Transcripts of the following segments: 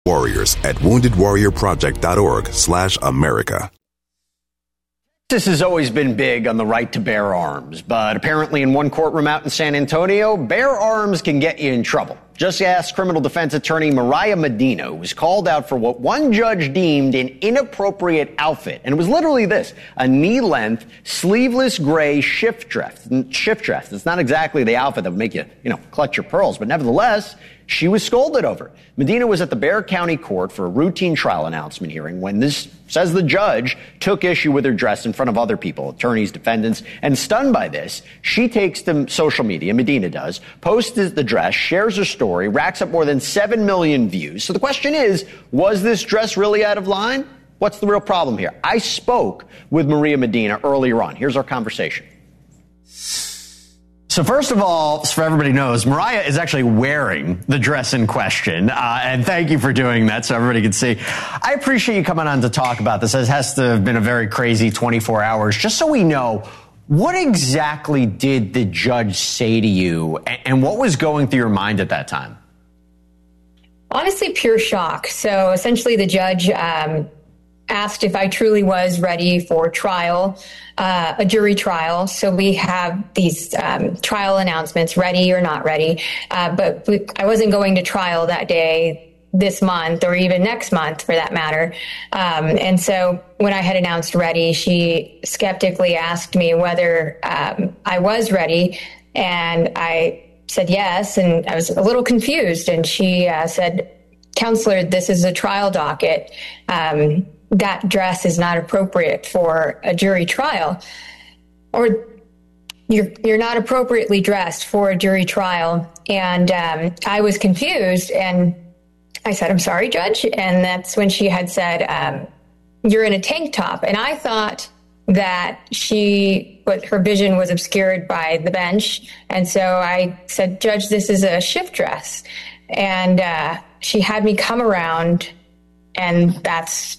Warriors at woundedwarriorproject.org/America. This has always been big on the right to bear arms, but apparently in one courtroom out in San Antonio, bear arms can get you in trouble. Just ask criminal defense attorney Mariah Medina, who was called out for what one judge deemed an inappropriate outfit. And it was literally this, a knee-length, sleeveless gray shift dress. It's not exactly the outfit that would make you, clutch your pearls, but nevertheless, she was scolded over it. Medina was at the Bexar County Court for a routine trial announcement hearing when this, says the judge, took issue with her dress in front of other people, attorneys, defendants, and stunned by this, she takes to social media, Medina does, posts the dress, shares her story, racks up more than 7 million views. So the question is, was this dress really out of line? What's the real problem here? I spoke with Maria Medina earlier on. Here's our conversation. So first of all, so everybody knows, Mariah is actually wearing the dress in question. And thank you for doing that so everybody can see. I appreciate you coming on to talk about this. It has to have been a very crazy 24 hours. Just so we know, what exactly did the judge say to you and what was going through your mind at that time? Honestly, pure shock. So essentially the judge asked if I truly was ready for trial, a jury trial. So we have these trial announcements, ready or not ready. But I wasn't going to trial that day, this month, or even next month for that matter. And so when I had announced ready, she skeptically asked me whether I was ready. And I said yes. And I was a little confused. And she said, "Counselor, this is a trial docket. That dress is not appropriate for a jury trial, or you're not appropriately dressed for a jury trial." And I was confused, and I said, "I'm sorry, Judge." And that's when she had said, "You're in a tank top." And I thought that her vision was obscured by the bench. And so I said, "Judge, this is a shift dress." And she had me come around, and that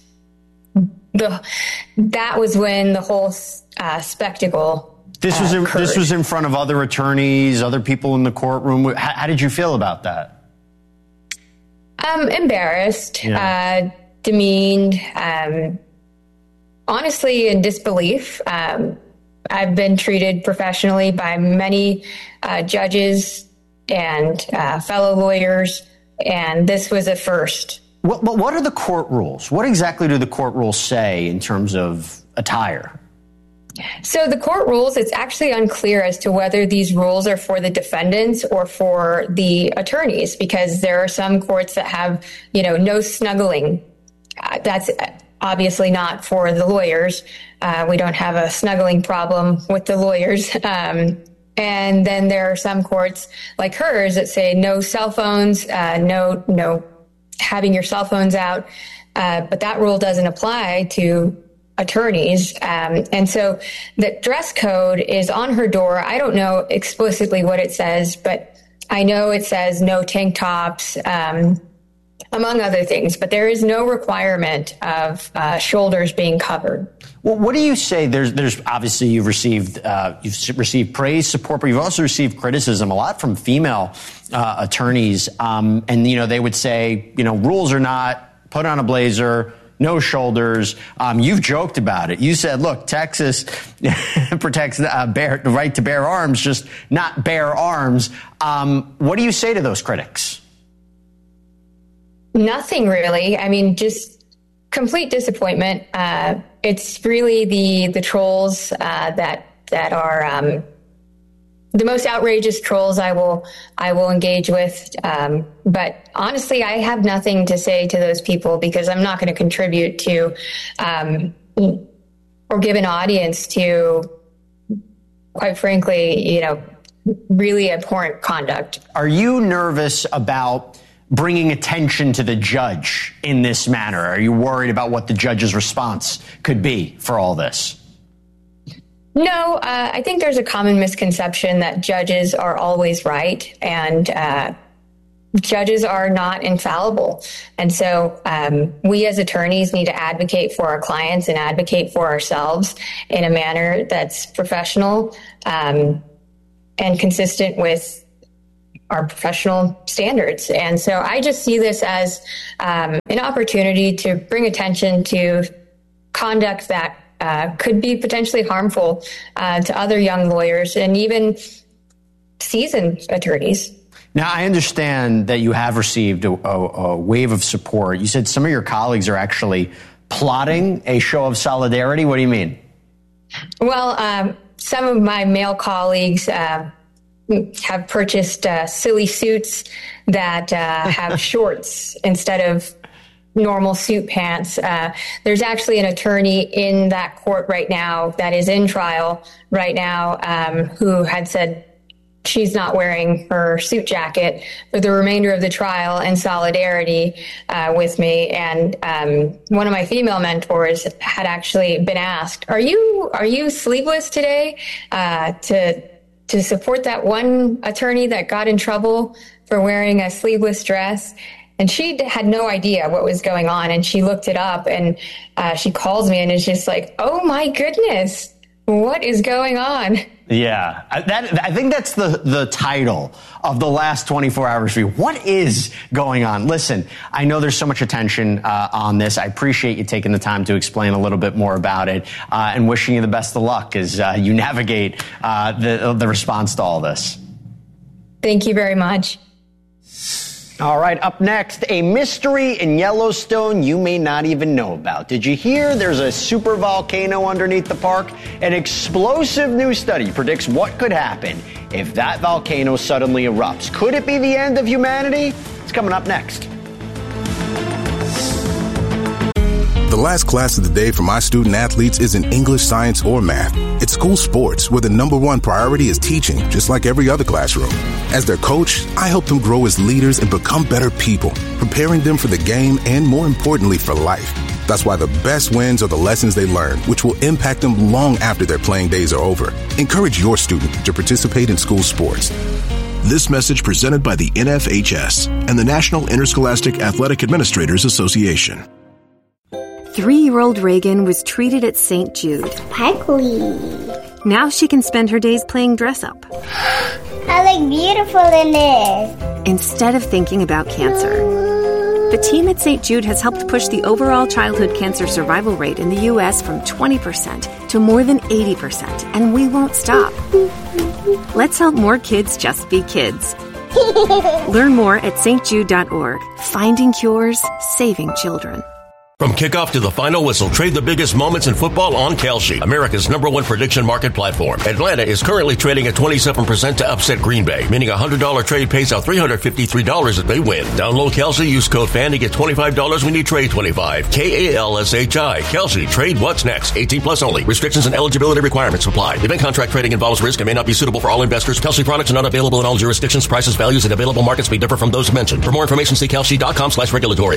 was when the whole spectacle This was in front of other attorneys, other people in the courtroom. How did you feel about that? Embarrassed, demeaned, honestly in disbelief. I've been treated professionally by many judges and fellow lawyers, and this was a first. What are the court rules? What exactly do the court rules say in terms of attire? So the court rules, it's actually unclear as to whether these rules are for the defendants or for the attorneys, because there are some courts that have, no snuggling. That's obviously not for the lawyers. We don't have a snuggling problem with the lawyers. And then there are some courts like hers that say no cell phones, no having your cell phones out, but that rule doesn't apply to attorneys. And so the dress code is on her door. I don't know explicitly what it says, but I know it says no tank tops, among other things, but there is no requirement of shoulders being covered. Well, what do you say? There's obviously you've received praise, support, but you've also received criticism a lot from female attorneys, and they would say rules are not put on a blazer, no shoulders. You've joked about it. You said, look, Texas protects the right to bear arms, just not bear arms. What do you say to those critics? Nothing really. I mean, just complete disappointment. It's really the trolls that are the most outrageous trolls I will engage with. But honestly, I have nothing to say to those people because I'm not going to contribute to or give an audience to, quite frankly, really abhorrent conduct. Are you nervous about bringing attention to the judge in this manner? Are you worried about what the judge's response could be for all this? No, I think there's a common misconception that judges are always right, and judges are not infallible. And so we as attorneys need to advocate for our clients and advocate for ourselves in a manner that's professional and consistent with our professional standards. And so I just see this as an opportunity to bring attention to conduct that could be potentially harmful to other young lawyers and even seasoned attorneys. Now, I understand that you have received a wave of support. You said some of your colleagues are actually plotting a show of solidarity. What do you mean? Well, some of my male colleagues have purchased silly suits that have shorts instead of normal suit pants. There's actually an attorney in that court right now that is in trial right now who had said she's not wearing her suit jacket for the remainder of the trial in solidarity with me. And one of my female mentors had actually been asked, are you sleeveless today to support that one attorney that got in trouble for wearing a sleeveless dress? And she had no idea what was going on. And she looked it up and she calls me and is just like, oh my goodness, what is going on? Yeah, I think that's the title of the last 24 hours for you. What is going on? Listen, I know there's so much attention on this. I appreciate you taking the time to explain a little bit more about it and wishing you the best of luck as you navigate the response to all this. Thank you very much. All right, up next, a mystery in Yellowstone you may not even know about. Did you hear there's a super volcano underneath the park? An explosive new study predicts what could happen if that volcano suddenly erupts. Could it be the end of humanity? It's coming up next. The last class of the day for my student athletes isn't English, science, or math. It's school sports, where the number one priority is teaching, just like every other classroom. As their coach, I help them grow as leaders and become better people, preparing them for the game and, more importantly, for life. That's why the best wins are the lessons they learn, which will impact them long after their playing days are over. Encourage your student to participate in school sports. This message presented by the NFHS and the National Interscholastic Athletic Administrators Association. 3-year-old Reagan was treated at St. Jude. Sparkly. Now she can spend her days playing dress-up. I look beautiful in this. Instead of thinking about cancer. The team at St. Jude has helped push the overall childhood cancer survival rate in the U.S. from 20% to more than 80%, and we won't stop. Let's help more kids just be kids. Learn more at stjude.org. Finding cures, saving children. From kickoff to the final whistle, trade the biggest moments in football on Kalshi, America's #1 prediction market platform. Atlanta is currently trading at 27% to upset Green Bay, meaning a $100 trade pays out $353 if they win. Download Kalshi, use code FAN to get $25 when you trade 25. KALSHI. Kalshi. Trade what's next. 18 plus only. Restrictions and eligibility requirements apply. Event contract trading involves risk and may not be suitable for all investors. Kalshi products are not available in all jurisdictions. Prices, values, and available markets may differ from those mentioned. For more information, see kalshi.com/regulatory.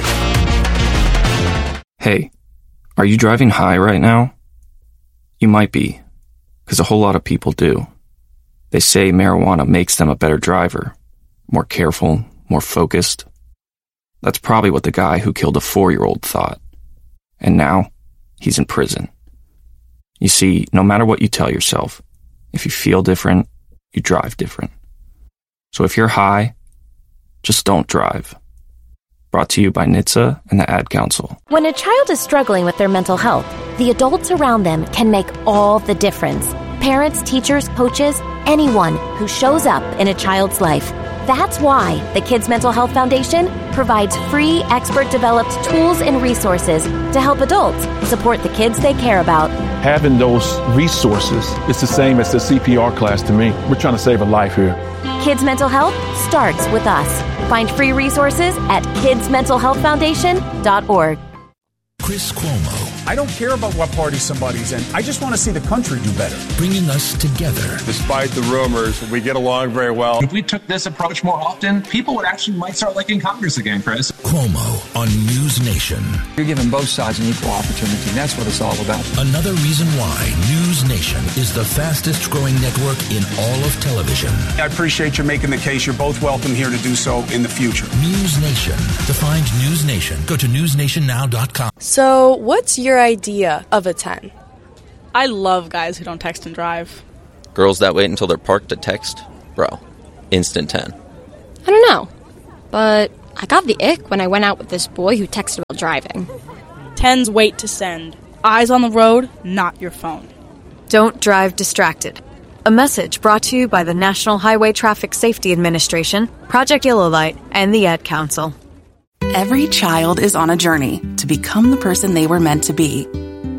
Hey, are you driving high right now? You might be, because a whole lot of people do. They say marijuana makes them a better driver, more careful, more focused. That's probably what the guy who killed a 4-year-old thought. And now, he's in prison. You see, no matter what you tell yourself, if you feel different, you drive different. So if you're high, just don't drive. Brought to you by NHTSA and the Ad Council. When a child is struggling with their mental health, the adults around them can make all the difference. Parents, teachers, coaches, anyone who shows up in a child's life. That's why the Kids Mental Health Foundation provides free, expert-developed tools and resources to help adults support the kids they care about. Having those resources is the same as the CPR class to me. We're trying to save a life here. Kids Mental Health starts with us. Find free resources at kidsmentalhealthfoundation.org. Chris Cuomo. I don't care about what party somebody's in. I just want to see the country do better. Bringing us together. Despite the rumors, we get along very well. If we took this approach more often, people would actually might start liking Congress again, Chris. Cuomo on News Nation. You're giving both sides an equal opportunity, and that's what it's all about. Another reason why News Nation is the fastest growing network in all of television. I appreciate you making the case. You're both welcome here to do so in the future. News Nation. To find News Nation, go to newsnationnow.com. So, what's your idea of a 10? I love guys who don't text and drive. Girls that wait until they're parked to text? Bro, instant 10. I don't know, but I got the ick when I went out with this boy who texted about driving. 10's wait to send. Eyes on the road, not your phone. Don't drive distracted. A message brought to you by the National Highway Traffic Safety Administration, Project Yellow Light, and the Ad Council. Every child is on a journey to become the person they were meant to be.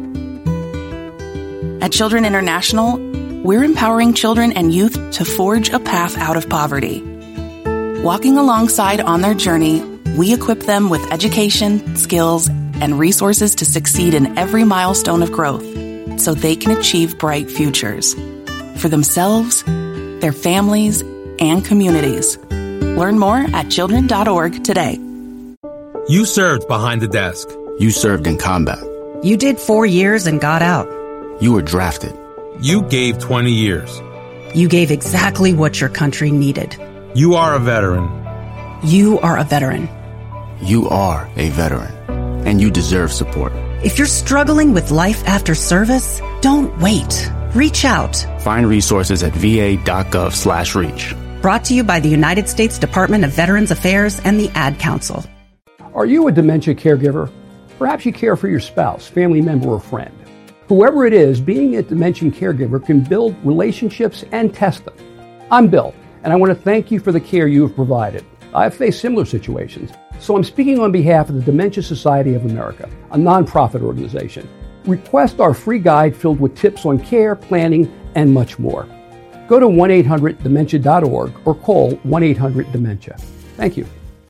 At Children International, we're empowering children and youth to forge a path out of poverty. Walking alongside on their journey, we equip them with education, skills, and resources to succeed in every milestone of growth so they can achieve bright futures for themselves, their families, and communities. Learn more at children.org today. You served behind the desk. You served in combat. You did 4 years and got out. You were drafted. You gave 20 years. You gave exactly what your country needed. You are a veteran. You are a veteran. You are a veteran. And you deserve support. If you're struggling with life after service, don't wait. Reach out. Find resources at va.gov/reach. Brought to you by the United States Department of Veterans Affairs and the Ad Council. Are you a dementia caregiver? Perhaps you care for your spouse, family member, or friend. Whoever it is, being a dementia caregiver can build relationships and test them. I'm Bill, and I want to thank you for the care you have provided. I've faced similar situations, so I'm speaking on behalf of the Dementia Society of America, a nonprofit organization. Request our free guide filled with tips on care, planning, and much more. Go to 1-800-DEMENTIA.org or call 1-800-DEMENTIA. Thank you.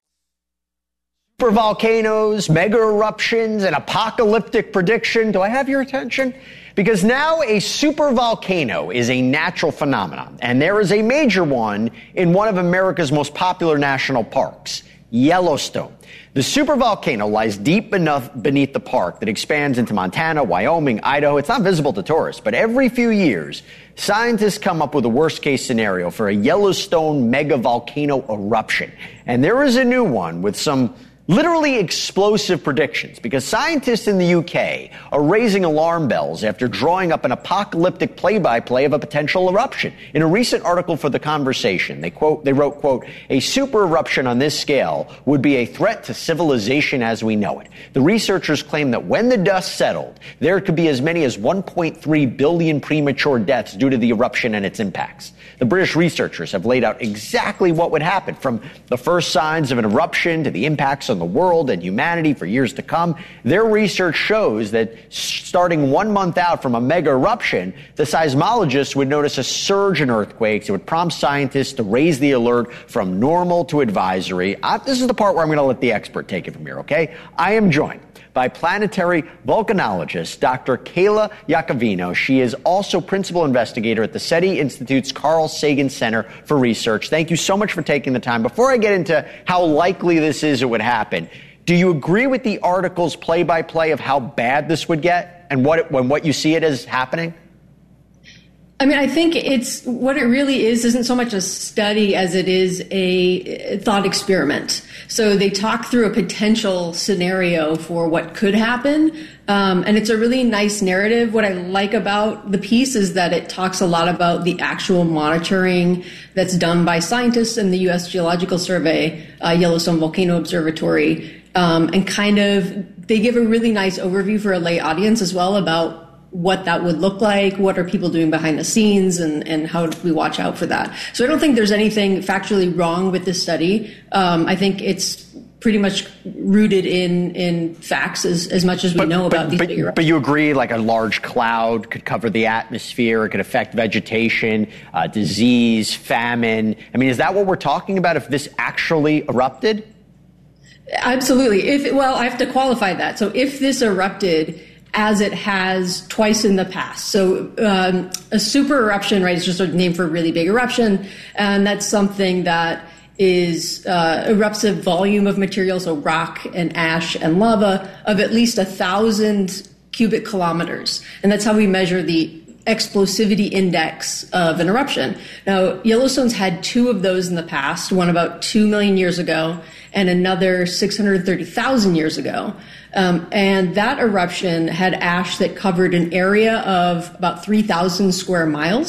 Supervolcanoes, mega eruptions, an apocalyptic prediction. Do I have your attention? Because now a supervolcano is a natural phenomenon, and there is a major one in one of America's most popular national parks, Yellowstone. The supervolcano lies deep enough beneath the park that expands into Montana, Wyoming, Idaho. It's not visible to tourists, but every few years, scientists come up with a worst-case scenario for a Yellowstone megavolcano eruption. And there is a new one with some literally explosive predictions, because scientists in the UK are raising alarm bells after drawing up an apocalyptic play-by-play of a potential eruption. In a recent article for The Conversation, they wrote, quote, "A super eruption on this scale would be a threat to civilization as we know it." The researchers claim that when the dust settled, there could be as many as 1.3 billion premature deaths due to the eruption and its impacts. The British researchers have laid out exactly what would happen, from the first signs of an eruption to the impacts on the world and humanity for years to come. Their research shows that starting 1 month out from a mega eruption, the seismologists would notice a surge in earthquakes. It would prompt scientists to raise the alert from normal to advisory. This is the part where I'm going to let the expert take it from here, okay? I am joined by planetary volcanologist Dr. Kayla Iacovino. She is also principal investigator at the SETI Institute's Carl Sagan Center for Research. Thank you so much for taking the time. Before I get into how likely this is it would happen, do you agree with the article's play-by-play of how bad this would get and what you see it as happening? I mean, I think what it really isn't so much a study as it is a thought experiment. So they talk through a potential scenario for what could happen. And it's a really nice narrative. What I like about the piece is that it talks a lot about the actual monitoring that's done by scientists in the U.S. Geological Survey, Yellowstone Volcano Observatory, and kind of they give a really nice overview for a lay audience as well about what that would look like, what are people doing behind the scenes, and how do we watch out for that. So I don't think there's anything factually wrong with this study. I think it's pretty much rooted in facts as much as we know about these big eruptions. But you agree, like a large cloud could cover the atmosphere, it could affect vegetation, disease, famine. I mean, is that what we're talking about if this actually erupted? Absolutely. I have to qualify that. So if this erupted as it has twice in the past. So a super eruption, right, is just a name for a really big eruption. And that's something that is erupts a volume of material, so rock and ash and lava, of at least 1,000 cubic kilometers. And that's how we measure the explosivity index of an eruption. Now, Yellowstone's had 2 of those in the past, one about 2 million years ago and another 630,000 years ago. And that eruption had ash that covered an area of about 3,000 square miles.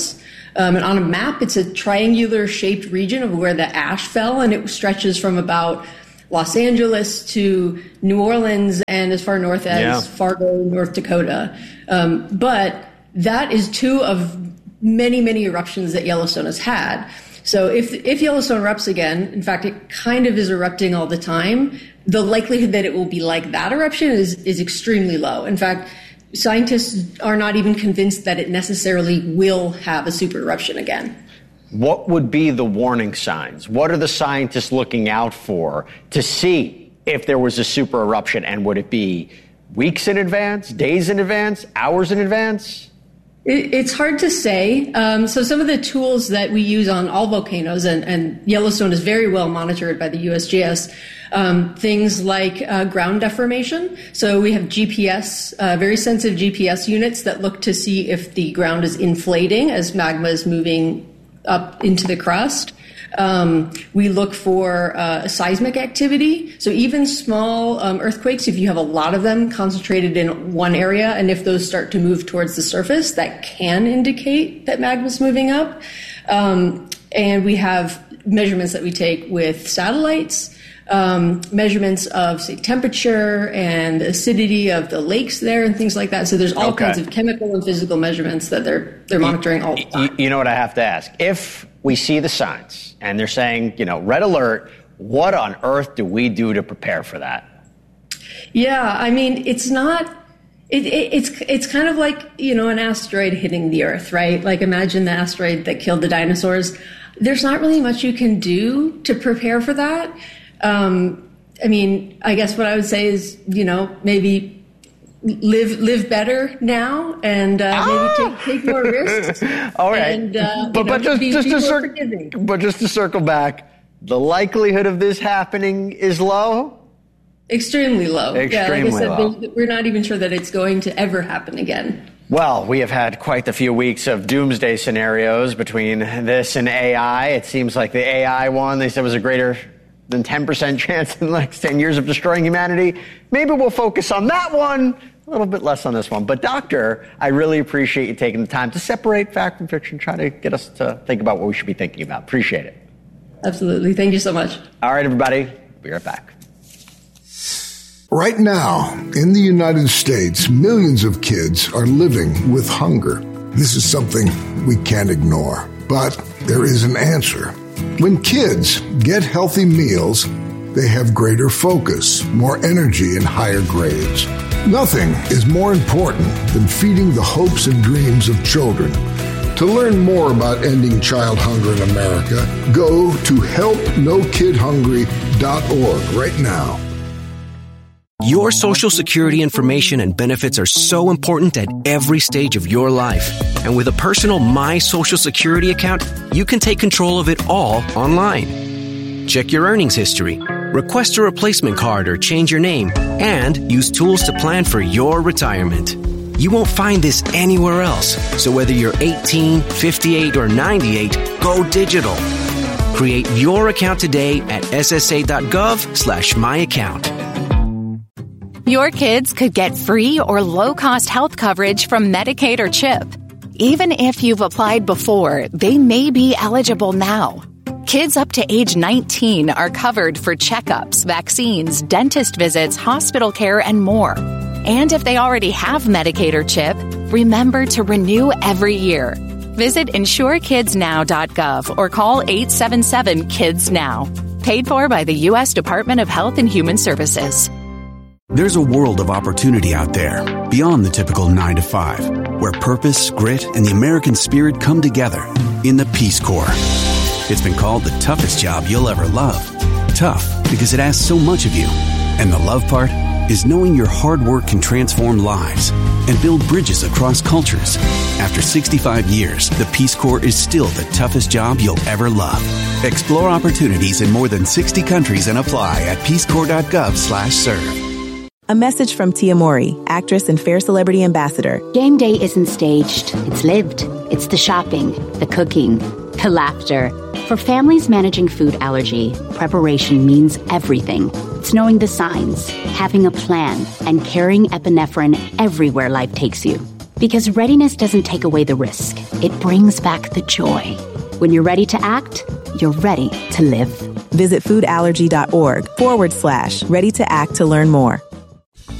And on a map, it's a triangular-shaped region of where the ash fell, and it stretches from about Los Angeles to New Orleans and as far north as Fargo, North Dakota. But that is two of many, many eruptions that Yellowstone has had. So if Yellowstone erupts again, in fact, it kind of is erupting all the time, the likelihood that it will be like that eruption is extremely low. In fact, scientists are not even convinced that it necessarily will have a super eruption again. What would be the warning signs? What are the scientists looking out for to see if there was a super eruption? And would it be weeks in advance, days in advance, hours in advance? It's hard to say. So some of the tools that we use on all volcanoes, and Yellowstone is very well monitored by the USGS, things like ground deformation. So we have GPS, very sensitive GPS units that look to see if the ground is inflating as magma is moving up into the crust. We look for seismic activity. So even small earthquakes, if you have a lot of them concentrated in one area, and if those start to move towards the surface, that can indicate that magma is moving up. And we have measurements that we take with satellites, measurements of, say, temperature and acidity of the lakes there and things like that. So there's all kinds of chemical and physical measurements that they're monitoring all the time. You know what I have to ask? If we see the signs and they're saying, red alert, what on earth do we do to prepare for that? Yeah, I mean, it's not... It's kind of like, an asteroid hitting the Earth, right? Like imagine the asteroid that killed the dinosaurs. There's not really much you can do to prepare for that. I mean, I guess what I would say is, maybe live better now and maybe take more risks. All right. And, but just to circle back, the likelihood of this happening is low? Extremely low. Extremely like I said, low. We're not even sure that it's going to ever happen again. Well, we have had quite a few weeks of doomsday scenarios between this and AI. It seems like the AI one, they said, was a greater than 10% chance in the next 10 years of destroying humanity. Maybe we'll focus on that one, a little bit less on this one. But Doctor, I really appreciate you taking the time to separate fact from fiction, try to get us to think about what we should be thinking about. Appreciate it. Absolutely. Thank you so much. All right, everybody. We'll be right back. Right now, in the United States, millions of kids are living with hunger. This is something we can't ignore, but there is an answer. When kids get healthy meals, they have greater focus, more energy, and higher grades. Nothing is more important than feeding the hopes and dreams of children. To learn more about ending child hunger in America, go to helpnokidhungry.org right now. Your Social Security information and benefits are so important at every stage of your life. And with a personal My Social Security account, you can take control of it all online. Check your earnings history, request a replacement card or change your name, and use tools to plan for your retirement. You won't find this anywhere else. So whether you're 18, 58, or 98, go digital. Create your account today at ssa.gov/myaccount. Your kids could get free or low-cost health coverage from Medicaid or CHIP. Even if you've applied before, they may be eligible now. Kids up to age 19 are covered for checkups, vaccines, dentist visits, hospital care, and more. And if they already have Medicaid or CHIP, remember to renew every year. Visit insurekidsnow.gov or call 877-KIDS-NOW. Paid for by the U.S. Department of Health and Human Services. There's a world of opportunity out there, beyond the typical 9 to 5, where purpose, grit, and the American spirit come together in the Peace Corps. It's been called the toughest job you'll ever love. Tough because it asks so much of you. And the love part is knowing your hard work can transform lives and build bridges across cultures. After 65 years, the Peace Corps is still the toughest job you'll ever love. Explore opportunities in more than 60 countries and apply at peacecorps.gov/serve. A message from Tia Mori, actress and Fair Celebrity Ambassador. Game day isn't staged. It's lived. It's the shopping, the cooking, the laughter. For families managing food allergy, preparation means everything. It's knowing the signs, having a plan, and carrying epinephrine everywhere life takes you. Because readiness doesn't take away the risk. It brings back the joy. When you're ready to act, you're ready to live. Visit foodallergy.org/ready to act to learn more.